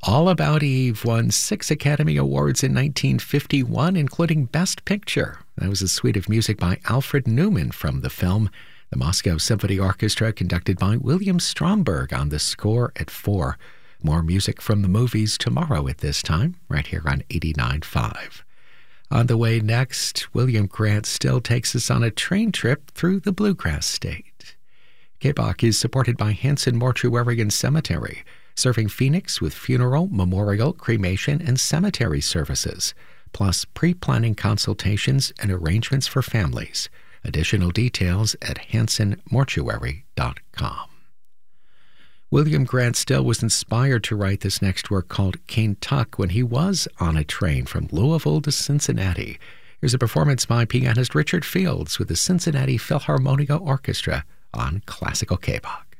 All About Eve won 6 Academy Awards in 1951, including Best Picture. That was a suite of music by Alfred Newman from the film. The Moscow Symphony Orchestra, conducted by William Stromberg, on the score at 4. More music from the movies tomorrow at this time, right here on 89.5. On the way next, William Grant Still takes us on a train trip through the Bluegrass State. KBOC is supported by Hanson Mortuary and Cemetery, serving Phoenix with funeral, memorial, cremation, and cemetery services, plus pre-planning consultations and arrangements for families. Additional details at hansonmortuary.com. William Grant Still was inspired to write this next work called Kaintuck when he was on a train from Louisville to Cincinnati. Here's a performance by pianist Richard Fields with the Cincinnati Philharmonia Orchestra on Classical KBOC.